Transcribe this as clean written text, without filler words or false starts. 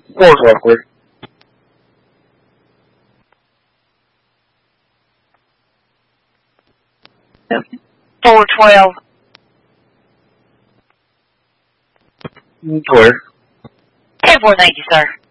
412, clear. 412. Clear. 10-4, thank you, sir.